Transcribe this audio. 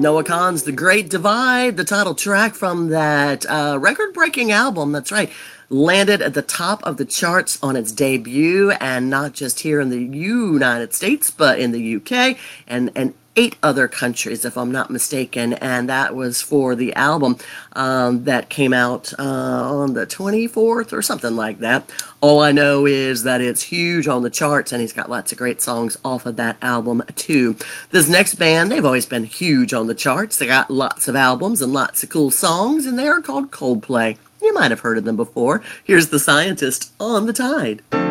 Noah Kahan's The Great Divide, the title track from that record-breaking album, that's right, landed at the top of the charts on its debut, and not just here in the United States, but in the UK and eight other countries, if I'm not mistaken. And that was for the album that came out on the 24th or something like that. All I know is that it's huge on the charts, and he's got lots of great songs off of that album, too. This next band, they've always been huge on the charts. They got lots of albums and lots of cool songs, and they are called Coldplay. You might have heard of them before. Here's The Scientist on the Tide.